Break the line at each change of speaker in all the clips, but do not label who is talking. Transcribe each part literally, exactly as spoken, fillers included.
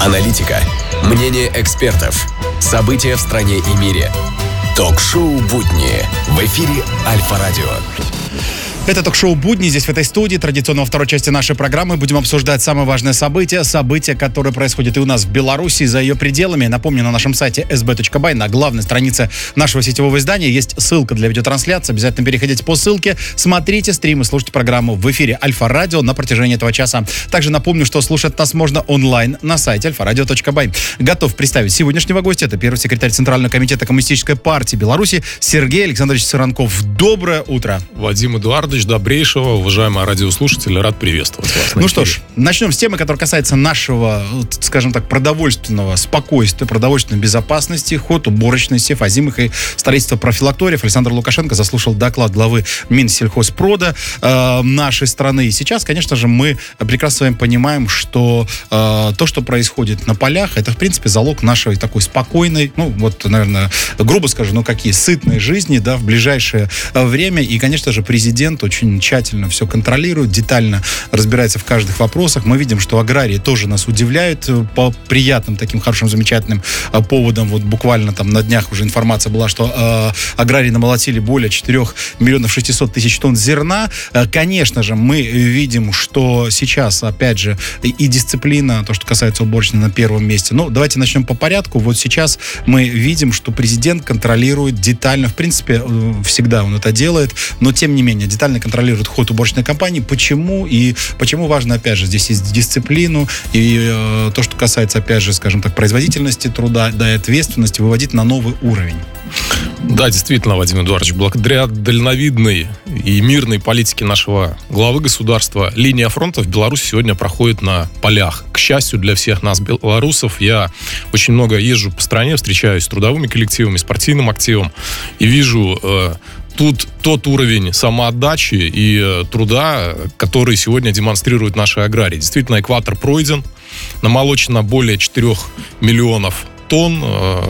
Аналитика, мнение экспертов, события в стране и мире. Ток-шоу «Будни» в эфире Альфа-Радио.
Это ток-шоу «Будни». Здесь, в этой студии, традиционно во второй части нашей программы будем обсуждать самые важные события. События, которые происходят и у нас в Беларуси, и за ее пределами. Напомню, на нашем сайте эс би точка бай, на главной странице нашего сетевого издания, есть ссылка для видеотрансляции. Обязательно переходите по ссылке, смотрите стримы, слушайте программу в эфире Альфа-Радио на протяжении этого часа. Также напомню, что слушать нас можно онлайн на сайте альфа радио точка бай. Готов представить сегодняшнего гостя. Это первый секретарь Центрального комитета Коммунистической партии Беларуси Сергей Александрович Сыранков. Доброе утро.
Вадим Эдуардович, добрейшего, уважаемые радиослушатели, рад приветствовать вас.
Ну что ж, начнем с темы, которая касается нашего, скажем так, продовольственного спокойствия, продовольственной безопасности, ход уборочной, сев озимых и строительство профилакториев. Александр Лукашенко заслушал доклад главы Минсельхозпрода э, нашей страны. И сейчас, конечно же, мы прекрасно с вами понимаем, что э, то, что происходит на полях, это, в принципе, залог нашей такой спокойной, ну, вот, наверное, грубо скажу, ну, какие, сытной жизни, да, в ближайшее время. И, конечно же, президент очень тщательно все контролирует, детально разбирается в каждых вопросах. Мы видим, что аграрии тоже нас удивляют по приятным, таким хорошим, замечательным поводам. Вот буквально там на днях уже информация была, что э, аграрии намолотили более четырех миллионов шестисот тысяч тонн зерна. Э, конечно же, мы видим, что сейчас, опять же, и дисциплина, то, что касается уборочной, на первом месте. Ну, давайте начнем по порядку. Вот сейчас мы видим, что президент контролирует детально, в принципе, всегда он это делает, но тем не менее, детально контролирует ход уборочной кампании. Почему? И почему важно, опять же, здесь есть дисциплину и э, то, что касается, опять же, скажем так, производительности труда, да, и ответственности, выводить на новый уровень.
Да, действительно, Вадим Эдуардович, благодаря дальновидной и мирной политике нашего главы государства линия фронта в Беларуси сегодня проходит на полях. К счастью для всех нас, белорусов, я очень много езжу по стране, встречаюсь с трудовыми коллективами, с партийным активом и вижу э, тут тот уровень самоотдачи и э, труда, который сегодня демонстрируют наши аграрии. Действительно, экватор пройден, намолочено более четырех миллионов тонн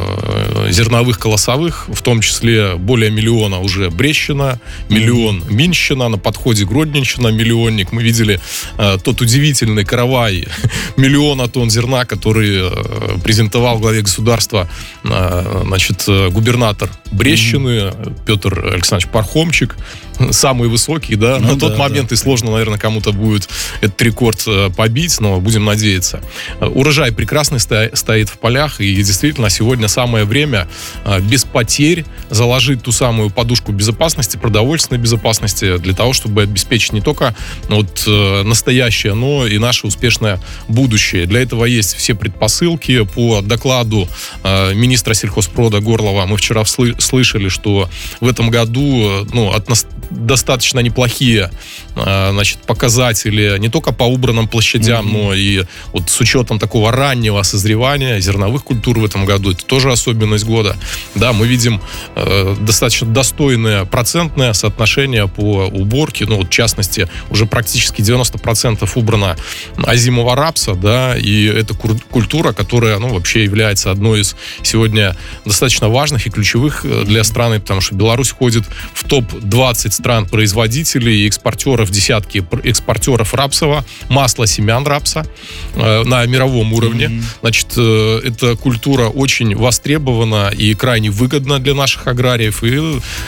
э, зерновых колосовых, в том числе более миллиона уже Брещина, миллион Минщина, на подходе Гродненщина, миллионник. Мы видели э, тот удивительный каравай миллиона тонн зерна, который э, презентовал главе государства э, значит, губернатор Брещины mm-hmm. Петр Александрович Пархомчик. Самый высокий, да, ну, на да, тот момент да. и сложно, наверное, кому-то будет этот рекорд побить, но будем надеяться. Урожай прекрасный стоит в полях, и действительно сегодня самое время без потерь заложить ту самую подушку безопасности, продовольственной безопасности, для того, чтобы обеспечить не только вот настоящее, но и наше успешное будущее. Для этого есть все предпосылки. По докладу министра сельхозпрода Горлова мы вчера слышали, что в этом году, ну, от нас достаточно неплохие, значит, показатели не только по убранным площадям, mm-hmm. но и вот с учетом такого раннего созревания зерновых культур в этом году. Это тоже особенность года. Да, мы видим э, достаточно достойное процентное соотношение по уборке. Ну, вот, в частности, уже практически девяносто процентов убрано озимого рапса, да, и это культура, которая, ну, вообще является одной из сегодня достаточно важных и ключевых для страны, потому что Беларусь входит в топ двадцать стран-производителей и экспортеров, десятки экспортеров рапсового масла, семян рапса э, на мировом уровне. Mm-hmm. Значит, э, эта культура очень востребована и крайне выгодна для наших аграриев. И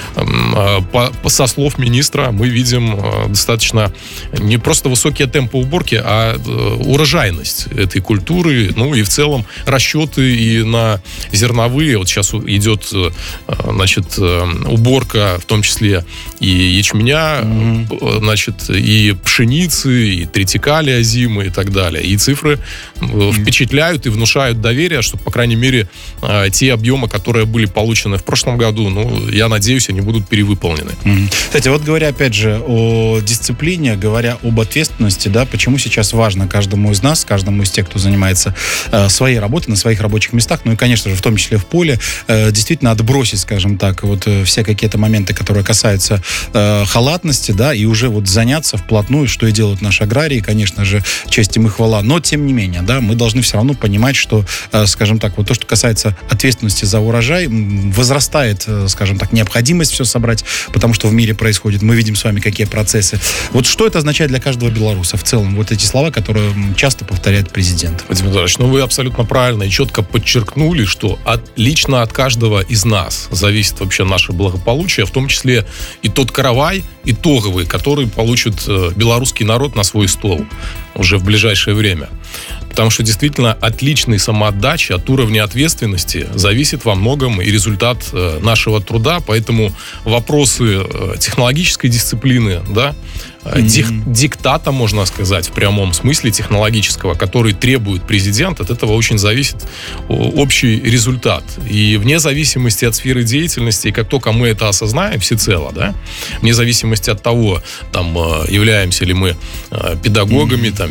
э, по, по, со слов министра мы видим э, достаточно не просто высокие темпы уборки, а э, урожайность этой культуры. Ну и в целом расчеты и на зерновые. Вот сейчас идет э, значит, э, уборка, в том числе и ячменя, mm-hmm. значит, и пшеницы, и тритикали озимы и так далее. И цифры mm-hmm. впечатляют и внушают доверие, что, по крайней мере, те объемы, которые были получены в прошлом году, ну, я надеюсь, они будут перевыполнены.
Mm-hmm. Кстати, вот говоря, опять же, о дисциплине, говоря об ответственности, да, почему сейчас важно каждому из нас, каждому из тех, кто занимается э, своей работой, на своих рабочих местах, ну и, конечно же, в том числе в поле, э, действительно отбросить, скажем так, вот э, все какие-то моменты, которые касаются э, халатности, да, и уже вот заняться вплотную, что и делают наши аграрии, конечно же, честь им и хвала. Но, тем не менее, да, мы должны все равно понимать, что, э, скажем так, вот то, что касается ответственности за урожай, возрастает, э, скажем так, необходимость все собрать, потому что в мире происходит. Мы видим с вами, какие процессы. Вот что это означает для каждого белоруса в целом? Вот эти слова, которые часто повторяет президент.
Владимир Эдуардович, ну вы абсолютно правильно и четко подчеркнули, что от, лично от каждого из нас зависит вообще наше благополучие, в том числе и тот каравай итоговый, который получит э, белорусский народ на свой стол уже в ближайшее время. Потому что действительно от личной самоотдачи, от уровня ответственности зависит во многом и результат э, нашего труда. Поэтому вопросы э, технологической дисциплины, да, mm-hmm. дик, диктата, можно сказать, в прямом смысле технологического, который требует президент, от этого очень зависит общий результат. И вне зависимости от сферы деятельности, как только мы это осознаем всецело, да, вне зависимости от того, там, являемся ли мы педагогами, mm-hmm. там,